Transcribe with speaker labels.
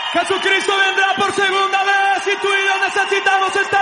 Speaker 1: Jesucristo vendrá por segunda vez y tú y yo necesitamos estar